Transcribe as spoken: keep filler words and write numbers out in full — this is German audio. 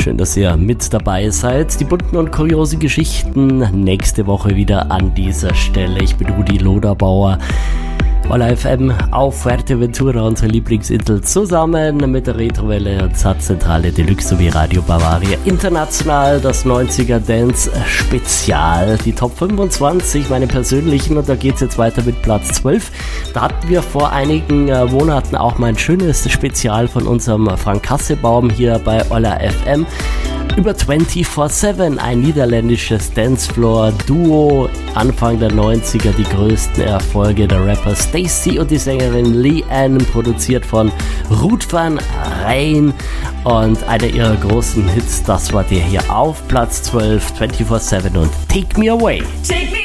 Schön, dass ihr mit dabei seid. Die bunten und kuriosen Geschichten nächste Woche wieder an dieser Stelle. Ich bin Rudi Loderbauer. Ola F M auf Fuerteventura, unsere Lieblingsinsel, zusammen mit der Retrowelle und Satzzentrale Deluxe sowie Radio Bavaria International, das neunziger Dance Spezial, die Top fünfundzwanzig, meine persönlichen, und da geht's jetzt weiter mit Platz zwölf. Da hatten wir vor einigen äh, Monaten auch mal ein schönes Spezial von unserem Frank Kassebaum hier bei Ola F M. Über vierundzwanzig sieben, ein niederländisches Dancefloor-Duo, Anfang der neunziger, die größten Erfolge der Rapper Stacey und die Sängerin Leanne, produziert von Ruud van Rijn, und einer ihrer großen Hits, das war der hier auf Platz zwölf, vierundzwanzig sieben und Take Me Away. Take me